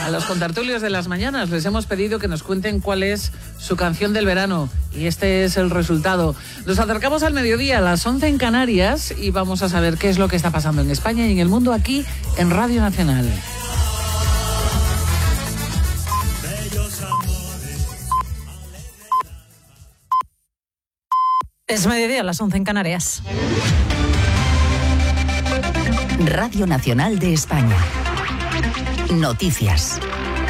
A los contertulios de las mañanas les hemos pedido que nos cuenten cuál es su canción del verano y este es el resultado. Nos acercamos al mediodía, a las 11 en Canarias, y vamos a saber qué es lo que está pasando en España y en el mundo aquí en Radio Nacional. Es mediodía, a las 11 en Canarias. Radio Nacional de España. Noticias.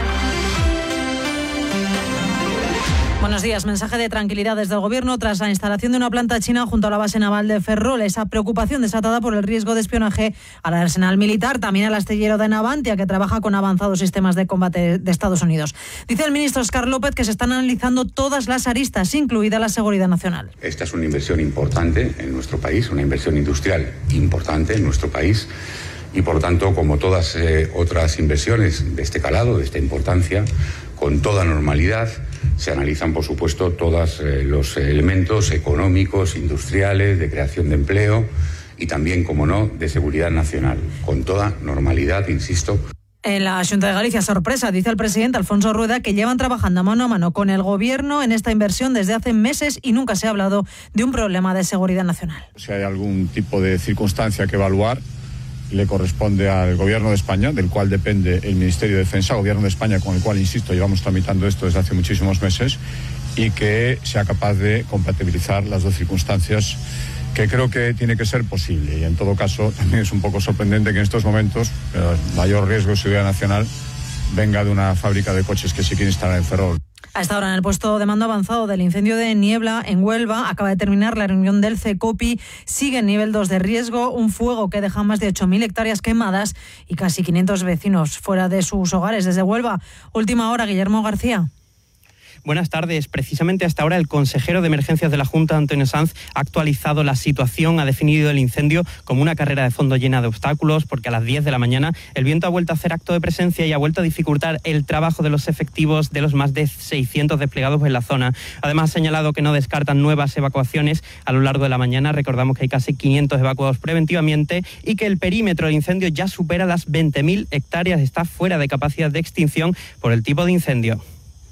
Buenos días. Mensaje de tranquilidad desde el Gobierno tras la instalación de una planta china junto a la base naval de Ferrol. Esa preocupación desatada por el riesgo de espionaje al arsenal militar, también al astillero de Navantia, que trabaja con avanzados sistemas de combate de Estados Unidos. Dice el ministro Óscar López que se están analizando todas las aristas, incluida la seguridad nacional. Esta es una inversión importante en nuestro país, una inversión industrial importante en nuestro país. Y por tanto, como todas otras inversiones de este calado, de esta importancia, con toda normalidad, se analizan, por supuesto, todos los elementos económicos, industriales, de creación de empleo y también, como no, de seguridad nacional, con toda normalidad, insisto. En la Xunta de Galicia, sorpresa, dice el presidente Alfonso Rueda que llevan trabajando mano a mano con el Gobierno en esta inversión desde hace meses y nunca se ha hablado de un problema de seguridad nacional. Si hay algún tipo de circunstancia que evaluar, le corresponde al Gobierno de España, del cual depende el Ministerio de Defensa, Gobierno de España con el cual, insisto, llevamos tramitando esto desde hace muchísimos meses, y que sea capaz de compatibilizar las dos circunstancias, que creo que tiene que ser posible. Y en todo caso, también es un poco sorprendente que en estos momentos el mayor riesgo de seguridad nacional venga de una fábrica de coches que se quiere instalar en Ferrol. A esta hora, en el puesto de mando avanzado del incendio de Niebla, en Huelva, acaba de terminar la reunión del CECOPI. Sigue en nivel 2 de riesgo, un fuego que deja más de 8.000 hectáreas quemadas y casi 500 vecinos fuera de sus hogares. Desde Huelva, última hora, Guillermo García. Buenas tardes. Precisamente hasta ahora el consejero de emergencias de la Junta, Antonio Sanz, ha actualizado la situación, ha definido el incendio como una carrera de fondo llena de obstáculos, porque a las 10 de la mañana el viento ha vuelto a hacer acto de presencia y ha vuelto a dificultar el trabajo de los efectivos de los más de 600 desplegados en la zona. Además, ha señalado que no descartan nuevas evacuaciones a lo largo de la mañana. Recordamos que hay casi 500 evacuados preventivamente y que el perímetro del incendio ya supera las 20.000 hectáreas. Está fuera de capacidad de extinción por el tipo de incendio.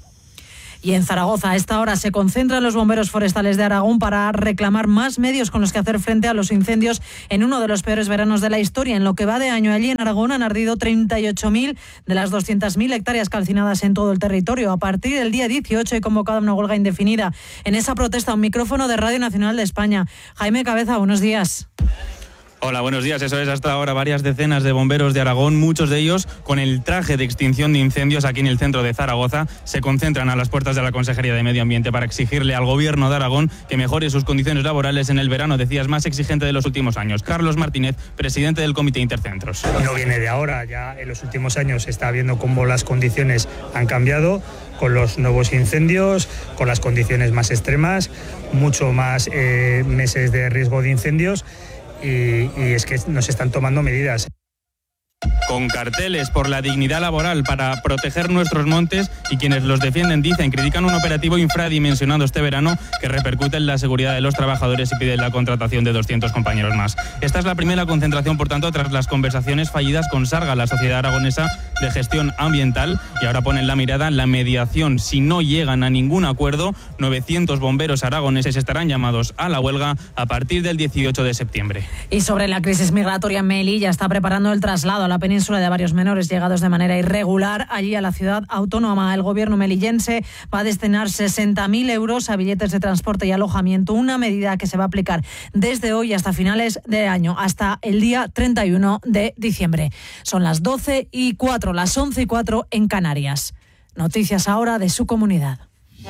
Y en Zaragoza, a esta hora, se concentran los bomberos forestales de Aragón para reclamar más medios con los que hacer frente a los incendios en uno de los peores veranos de la historia. En lo que va de año, allí en Aragón han ardido 38.000 de las 200.000 hectáreas calcinadas en todo el territorio. A partir del día 18 hay convocada una huelga indefinida. En esa protesta, un micrófono de Radio Nacional de España. Jaime Cabeza, buenos días. Hola, buenos días. Eso es, hasta ahora varias decenas de bomberos de Aragón, muchos de ellos con el traje de extinción de incendios aquí en el centro de Zaragoza, se concentran a las puertas de la Consejería de Medio Ambiente para exigirle al Gobierno de Aragón que mejore sus condiciones laborales en el verano, decías, más exigente de los últimos años. Carlos Martínez, presidente del Comité Intercentros. No viene de ahora, ya en los últimos años se está viendo cómo las condiciones han cambiado, con los nuevos incendios, con las condiciones más extremas, mucho más meses de riesgo de incendios. Y es que nos están tomando medidas. Con carteles por la dignidad laboral para proteger nuestros montes, y quienes los defienden critican un operativo infradimensionado este verano que repercute en la seguridad de los trabajadores y piden la contratación de 200 compañeros más. Esta es la primera concentración, por tanto, tras las conversaciones fallidas con Sarga, la Sociedad Aragonesa de Gestión Ambiental, y ahora ponen la mirada en la mediación. Si no llegan a ningún acuerdo, 900 bomberos aragoneses estarán llamados a la huelga a partir del 18 de septiembre. Y sobre la crisis migratoria, Melilla está preparando el traslado a la península de varios menores llegados de manera irregular allí a la ciudad autónoma. El gobierno melillense va a destinar 60.000 euros a billetes de transporte y alojamiento, una medida que se va a aplicar desde hoy hasta finales de año, hasta el día 31 de diciembre. Son las 12:04, las 11:04 en Canarias. Noticias ahora de su comunidad.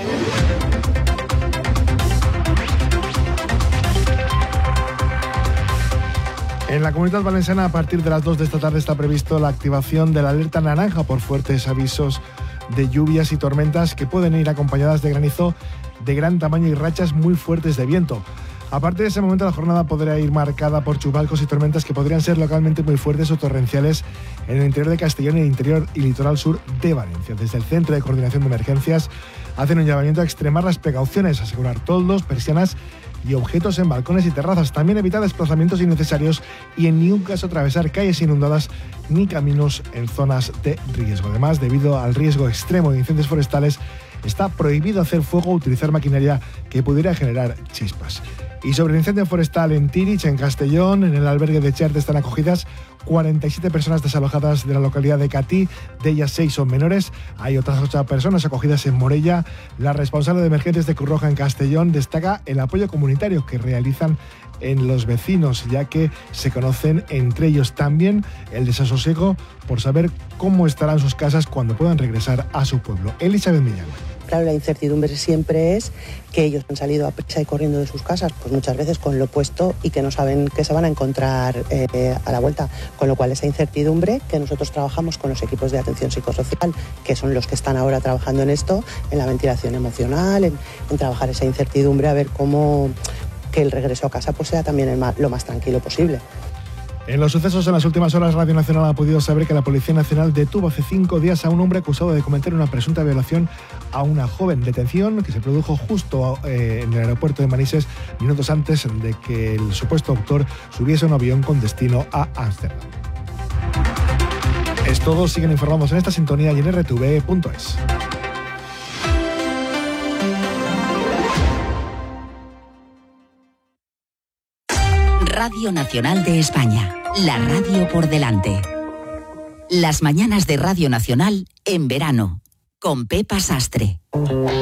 En la Comunitat Valenciana, a partir de las 2 de esta tarde, está previsto la activación de la alerta naranja por fuertes avisos de lluvias y tormentas que pueden ir acompañadas de granizo de gran tamaño y rachas muy fuertes de viento. A partir de ese momento, la jornada podrá ir marcada por chubascos y tormentas que podrían ser localmente muy fuertes o torrenciales en el interior de Castellón y el interior y litoral sur de Valencia. Desde el Centro de Coordinación de Emergencias hacen un llamamiento a extremar las precauciones, asegurar toldos, persianas y objetos en balcones y terrazas. También evita desplazamientos innecesarios y en ningún caso atravesar calles inundadas ni caminos en zonas de riesgo. Además, debido al riesgo extremo de incendios forestales, está prohibido hacer fuego o utilizar maquinaria que pudiera generar chispas. Y sobre el incendio forestal en Tirich, en Castellón, en el albergue de Chert están acogidas 47 personas desalojadas de la localidad de Catí, de ellas 6 son menores. Hay otras 8 personas acogidas en Morella. La responsable de emergencias de Cruz Roja en Castellón destaca el apoyo comunitario que realizan en los vecinos, ya que se conocen entre ellos. También el desasosiego por saber cómo estarán sus casas cuando puedan regresar a su pueblo. Elizabeth Millán. Claro, la incertidumbre siempre es que ellos han salido a prisa y corriendo de sus casas, pues muchas veces con lo opuesto y que no saben qué se van a encontrar a la vuelta. Con lo cual esa incertidumbre, que nosotros trabajamos con los equipos de atención psicosocial, que son los que están ahora trabajando en esto, en la ventilación emocional, en trabajar esa incertidumbre, a ver cómo que el regreso a casa pues sea también lo más tranquilo posible. En los sucesos en las últimas horas, Radio Nacional ha podido saber que la Policía Nacional detuvo hace 5 días a un hombre acusado de cometer una presunta violación a una joven. Detención que se produjo justo en el aeropuerto de Manises, minutos antes de que el supuesto autor subiese a un avión con destino a Ámsterdam. Es todo, siguen informados en esta sintonía y en rtv.es. Radio Nacional de España, la radio por delante. Las mañanas de Radio Nacional en verano, con Pepa Sastre.